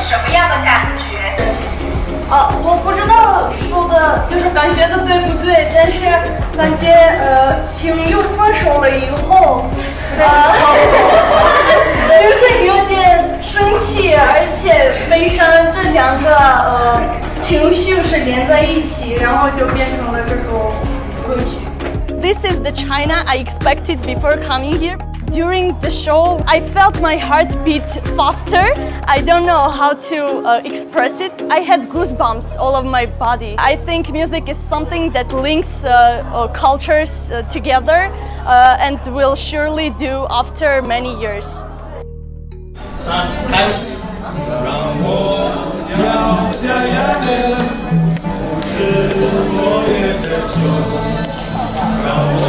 什么样的感觉？ 我不知道说的就是感觉的对不对，但是感觉情侣分手了以后，就是有点生气，而且悲伤，这两个情绪是连在一起，然后就变成了这首歌曲。 This is the China I expected before coming here. During the show, I felt my heart beat faster. I don't know how to express it. I had goosebumps all over my body. I think music is something that links cultures together and will surely do after many years. 3开始。让我掉下眼泪，不知昨夜的酒。让我